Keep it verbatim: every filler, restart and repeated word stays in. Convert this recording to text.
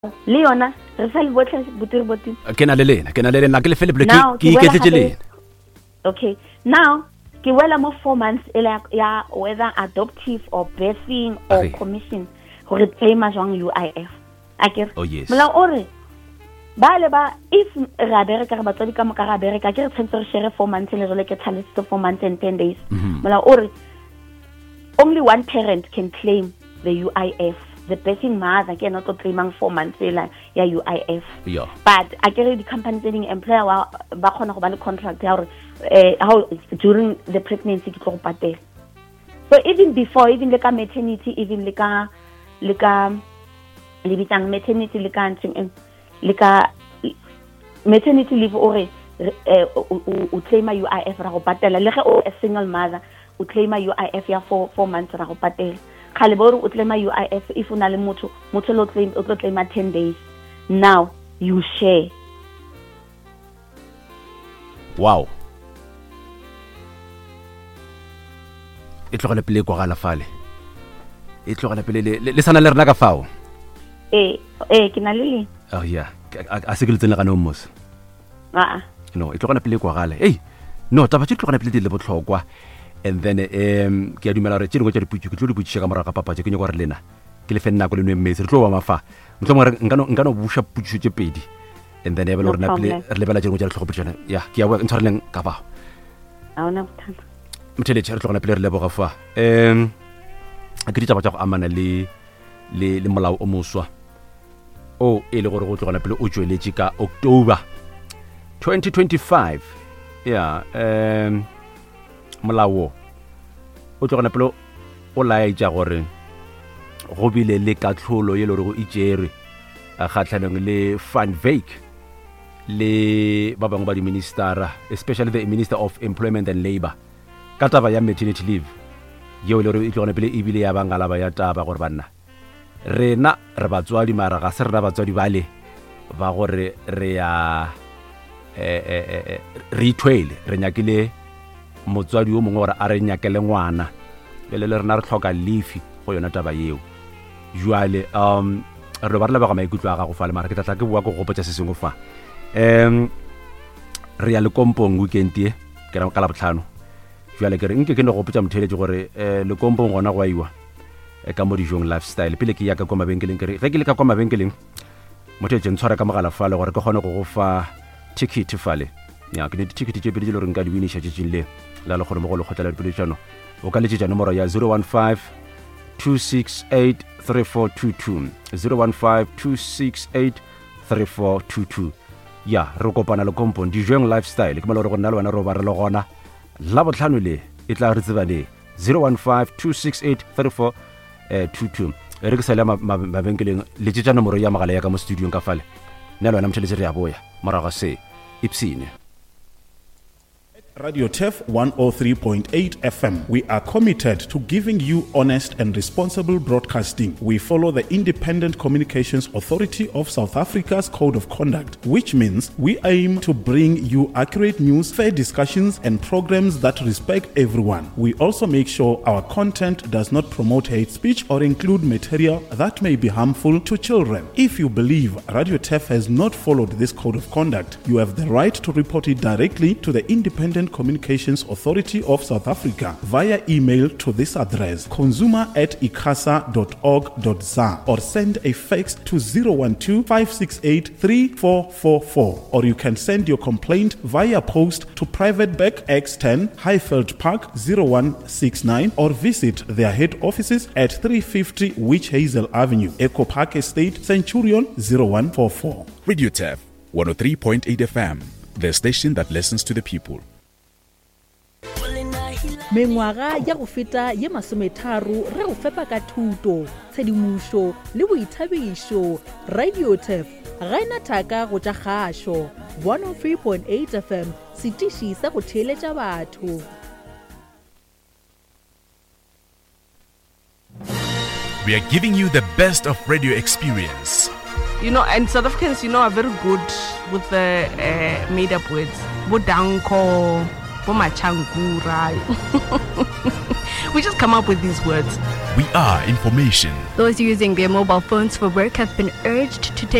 le yona re sa le botlhe botiri botiri ke na le lena ke na le lena ke le Philip Now, ke ke boela iketletse gape- lena okay now ke wela mo four months e la ya whether adoptive or birthing or Aye. commission gore claim jwang U I F akere Oh, yes. molao ore ba le ba if ra bereka re batswadi ka moka ra bereka ke re tshentse re share four months le jole ke tlhaletse four months and ten days Mhm. molao ore only one parent can claim the U I F. The birthing mother ke not to claimang four months la ya U I F. yeah But I get the company telling employer wa ba khona go ba le contract ya gore eh how during the pregnancy ke tlo go patela. So even before, even like a maternity, even like a like a libitang maternity like a like a maternity leave or eh o claim U I F ra go patela le ge o a single mother o claim U I F ya for four months ra go patela. Khale bo o claim U I F if una le motho motho lo claim o tlo claim ten days. Now you share. wow e tlogele pele kwa gala fale e tlogele pele le- le le sana le rena ka fao Eh eh ke na le le. oh yeah Ke- a a se ke le tsene gane o mos Ah ah. no e tlogele pele kwa gale ei no taba tse tlogele pele di le botlhokwa and then um ke a dumela gore tse dingwe tsa diputso ke tlo di butsisa ka morago ga papatse ke nyako gore lena ke le fe nako le nwe mmetse re tlo ba mafa motlho re nkano nkano busha putso tse pedi and then e be le No rena pele problem. re lebela tse dingwe tsa ditlhogo pele ya ke ya bua ntshwareleng ka bao A ona bothata. mtheletše re tlogona pele re leboga fa um ke ditaba tša go amana le le le molao o moswa o e le gore go tlogona pele o tšweletše ka october twenty twenty-five ya um molao o tlogona pele o laetša gore go bile le katlholo ye le gore go itšere kgatlhanong le Van Wyk le ba bangwe ba di-ministera especially the minister of employment and labour ka taba ya maternity leave yeo le gore e tlogone pele ebile ya bangalaba ya taba gore banna rena re batswadi mara ga se rena batswadi bale ba gore re ya eh, eh, eh, re ithwele re nyakile motswadi o mongwe gore a re nyakele ngwana pele le rena re tlhoka leafi go yona taba yeo jwale um re ba re leba ga maikutlo a gago fa le mara ke tlatla ke bua go gopotsa se sengwe fa um re ya le kompong weekend e ke ra ka la botlhano jwale ke re nke ke ne go gopotsa motheletše gore um le kompong gona go aiwa eh, ka mo dijong lifestyle pele ke ya ka kwa mabenkeleng ke re ge ke le ka kwa mabenkeleng motheletše ntshwara ka mogala fale gore ke kgone go go fa ticket fale ya ke ne di-ticket tše pedi tše le gore nka di winiša tšetšeng le la le kgone mo go lekgotla la dipoledišano o ka letšetša nomoro ya zero one five two six eight three four two two zero one five two six eight three four two two ya re kopana le kompong dijong lifestyle ke mala gore go nna le bana ro ba re le gona la botlhano le e tla re tsebane zero one five two six eight three four two two re ke sa le mabenkeleng letšetša nomoro ya magala ya ka mo studiong ka fale nna le wena motšheletse re ya boya morago ga se ipsene Radio T E F one oh three point eight F M. We are committed to giving you honest and responsible broadcasting. We follow the Independent Communications Authority of South Africa's Code of Conduct, which means we aim to bring you accurate news, fair discussions, and programs that respect everyone. We also make sure our content does not promote hate speech or include material that may be harmful to children. If you believe Radio T E F has not followed this Code of Conduct, you have the right to report it directly to the Independent Communications Authority of South Africa via email to this address consumer at icasa dot org dot za or send a fax to zero one two five six eight three four four four, or you can send your complaint via post to Private Beck X ten Highfield Park zero one six nine or visit their head offices at three fifty Witch Hazel Avenue, Echo Park Estate, Centurion zero one four four. Radio T E F one oh three point eight F M, the station that listens to the people. mengwaga ya go feta ye masometharo re go fepa ka thuto tshedimošo le boithabišo. Radio T E F ga ena thaka go tša kgašo one oh three point eight F M, setiši sa go theeletša batho. We are giving you the best of radio experience. You know, and South Africans, you know, are very good with the uh, made-up words. Bodanko, bomachangura. We just come up with these words. We are information. Those using their mobile phones for work have been urged to take